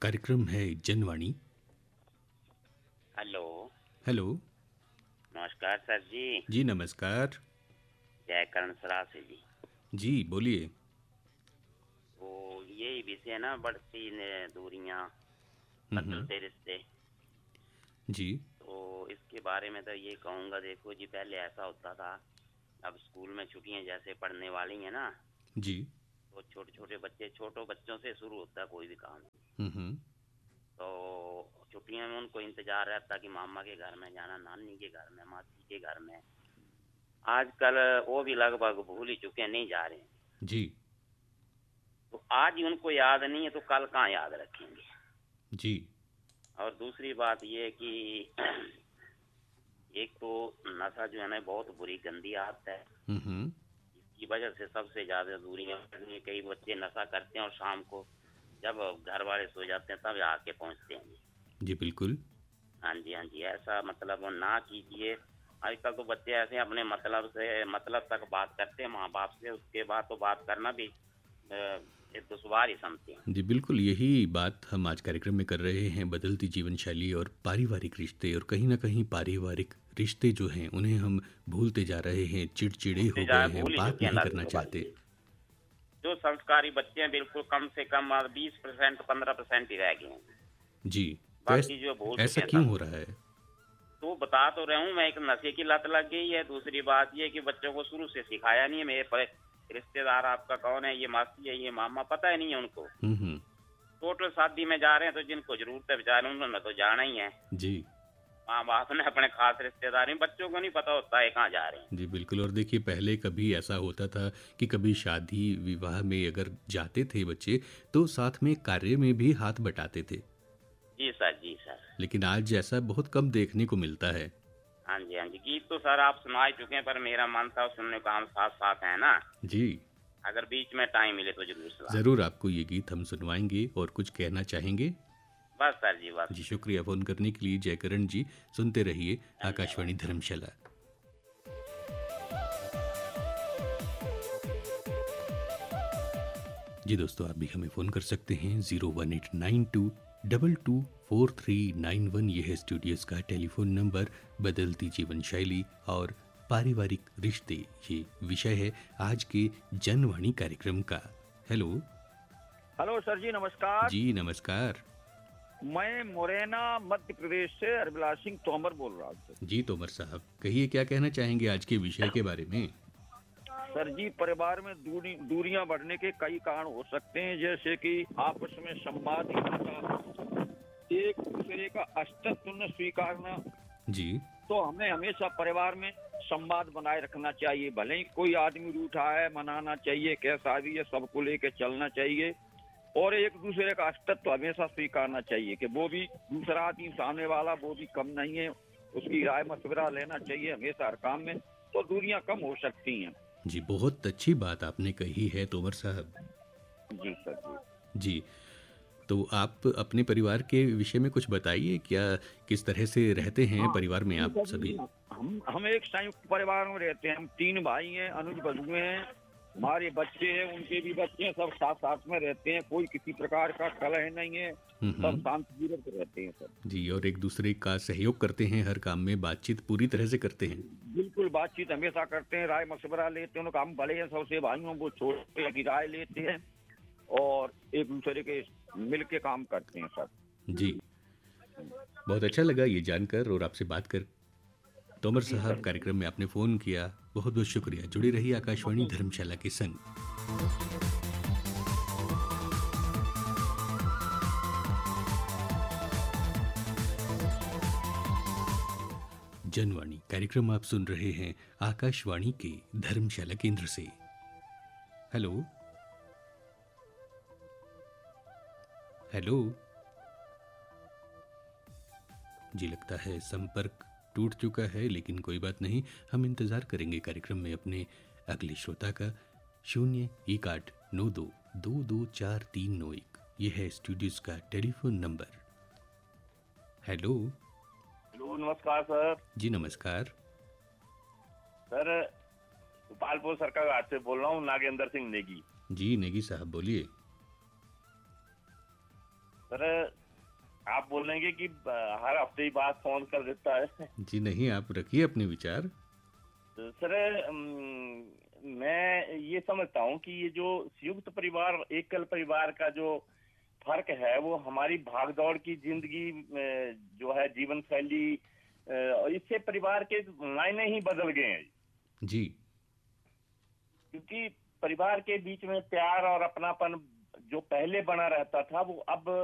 कार्यक्रम है Janwani. Hello. Hello. नमस्कार सर जी। जी नमस्कार। जय कर्ण सरा से जी। जी बोलिए। तो यही विषय ना, बढ़ती दूरियां, हम्म। बदलते रिश्ते। जी। तो इसके बारे में तो ये कहूँगा, देखो जी, पहले ऐसा होता था, अब स्कूल में छुट्टियां जैसे पढ़ने वाली हैं ना, जी। तो छोटे छोटे बच्चे, छोटो बच्चों से शुरू होता है कोई भी काम। हम्म। तो छुट्टियों में उनको इंतजार रहता कि मामा के घर में जाना, नानी के घर में, मासी के घर में। आजकल वो भी लगभग भूल ही चुके हैं, नहीं जा रहे हैं। जी। तो आज ही उनको याद नहीं है तो कल कहाँ याद रखेंगे। जी। और दूसरी बात ये कि एक तो नशा जो है ना, बहुत बुरी गंदी आदत है। हम्म। इसकी वजह से सबसे ज्यादा दूरियां बढ़नी है। कई बच्चे नशा करते हैं और शाम को जब घर वाले सो जाते हैं तब आके पहुंचते हैं। जी बिल्कुल। हाँ जी, हाँ जी, ऐसा मतलब ना कीजिए। आजकल तो बच्चे ऐसे अपने मतलब तक बात करते हैं माँ बाप से, उसके बाद तो बात करना भी एक दुश्वार ही समझते हैं। जी बिल्कुल, यही बात हम आज कार्यक्रम में कर रहे हैं, बदलती जीवन शैली और पारिवारिक रिश्ते। और कहीं ना कहीं पारिवारिक रिश्ते जो हैं उन्हें हम भूलते जा रहे हैं, चिड़चिड़े भूलते हो जा गए हैं, भूल ही बात चुके हैं नहीं करना लगभग। चाहते। जो संस्कारी बच्चे हैं बिल्कुल कम से कम 20%, 15% ही रह गए हैं। जी। तो बाकी जो भूल चुके ऐसा हैं क्यों सब। हो रहा है? तो बता तो रहा हूँ मैं, एक नशे की लत लग गई है। दूसरी बात ये कि बच्चों को शुरू से सिखाया नहीं है। मेरे पर रिश्तेदार आपका कौन है, ये मासी है, ये मामा, पता ही नहीं है उनको। हम्म। टोटल शादी में जा रहे हैं तो जिनको जरूरत है बेचारे उन्होंने तो जाना ही है। जी। माँ बाप ने अपने खास रिश्तेदार हैं, बच्चों को नहीं पता होता है कहाँ जा रहे हैं। जी बिल्कुल। और देखिए, पहले कभी ऐसा होता था कि कभी शादी विवाह में अगर जाते थे बच्चे तो साथ में कार्य में भी हाथ बटाते थे। जी सर, जी सर। लेकिन आज ऐसा बहुत कम देखने को मिलता है। हाँ जी, हाँ जी, गीत तो सर आप सुना ही चुके हैं, पर मेरा मन था सुनने का, हम साथ साथ है ना। जी। अगर बीच में टाइम मिले तो जरूर सुना। ज़रूर आपको ये गीत हम सुनवाएंगे। और कुछ कहना चाहेंगे? बस सर जी, बस। जी शुक्रिया फ़ोन करने के लिए जयकरण जी। सुनते रहिए धन्यवाद। आकाशवाणी धर्मशाला। जी दोस्तों, आप भी हमें फ़ोन कर सकते हैं 01892224391। यह है स्टूडियोज़ का टेलीफोन नंबर। बदलती जीवन शैली और पारिवारिक रिश्ते, ये विषय है आज के जनवाणी कार्यक्रम का। हेलो। हेलो सर जी, नमस्कार। जी नमस्कार। मैं मुरैना मध्य प्रदेश से अरबिलास सिंह तोमर बोल रहा हूँ। जी तोमर साहब, कहिए क्या कहना चाहेंगे आज के विषय के बारे में? सर जी, परिवार में दूरियां बढ़ने के कई कारण हो सकते हैं, जैसे कि आपस में संवादहीनता, एक दूसरे का अस्तित्व न स्वीकारना। जी। तो हमें हमेशा परिवार में संवाद बनाए रखना चाहिए। भले ही कोई आदमी रूठा है, मनाना चाहिए, कैसा भी है सबको लेके चलना चाहिए। और एक दूसरे का अस्तित्व हमेशा स्वीकारना चाहिए कि वो भी दूसरा आदमी सामने वाला वो भी कम नहीं है, उसकी राय मशवरा लेना चाहिए हमेशा हर काम में, तो दूरियां कम हो सकती हैं। जी बहुत अच्छी बात आपने कही है तोमर साहब। जी सर जी। जी। तो आप अपने परिवार के विषय में कुछ बताइए, क्या किस तरह से रहते हैं हाँ, परिवार में आप सभी? हम एक संयुक्त परिवार में रहते हैं। हम 3 भाई हैं, अनुज बधुए हैं, हमारे बच्चे हैं, उनके भी बच्चे हैं, सब साथ साथ में रहते हैं। कोई किसी प्रकार का कलह नहीं है, सब शांतिपूर्वक रहते हैं सर। जी। और एक दूसरे का सहयोग करते हैं, हर काम में बातचीत पूरी तरह से करते हैं। बिल्कुल, बातचीत हमेशा करते हैं, राय मशवरा लेते हैं। उनका हम बड़े हैं सबसे भाइयों, वो छोटे की राय लेते हैं और एक दूसरे के मिल के काम करते हैं सर। जी बहुत अच्छा लगा ये जानकर और आपसे बात कर। तोमर साहब, कार्यक्रम में आपने फ़ोन किया, बहुत बहुत शुक्रिया। जुड़ी रही आकाशवाणी धर्मशाला के संग। जनवाणी कार्यक्रम आप सुन रहे हैं आकाशवाणी के धर्मशाला केंद्र से। हेलो। हेलो। जी लगता है संपर्क टूट चुका है, लेकिन कोई बात नहीं, हम इंतज़ार करेंगे कार्यक्रम में अपने अगले श्रोता का। 01892224391 ये है स्टूडियोज़ का टेलीफोन नंबर। हेलो। हेलो, नमस्कार सर। जी नमस्कार। सर गोपालपुर सरकार घाट से बोल रहा हूँ, नागेंद्र सिंह नेगी। जी नेगी साहब बोलिए। सर आप बोलेंगे कि हर हफ्ते ही बात फोन कर देता है। जी नहीं, आप रखिए अपने विचार। तो सर मैं ये समझता हूँ कि ये जो संयुक्त परिवार एकल परिवार का जो फर्क है वो हमारी भागदौड़ की जिंदगी जो है जीवन शैली, इससे परिवार के मायने ही बदल गए हैं। जी। क्योंकि परिवार के बीच में प्यार और अपनापन जो पहले बना रहता था वो अब